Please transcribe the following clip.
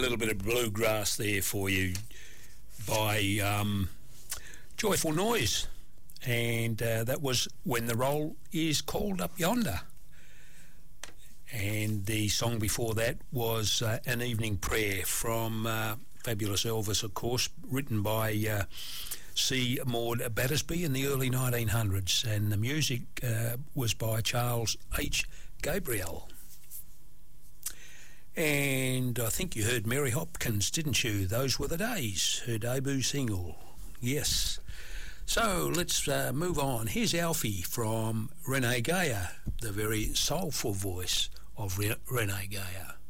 little bit of bluegrass there for you by Joyful Noise, and that was When the Roll is Called Up Yonder. And the song before that was An Evening Prayer from Fabulous Elvis, of course, written by C. Maud Battersby in the early 1900s, and the music was by Charles H. Gabriel. And I think you heard Mary Hopkins, didn't you? Those Were the Days, her debut single. Yes. So let's move on. Here's Alfie from Renee Geyer, the very soulful voice of Renee Geyer.